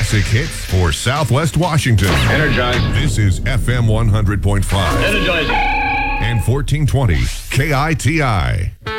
classic hits for Southwest Washington. Energize. This is FM 100.5 Energizing. and 1420 KITI.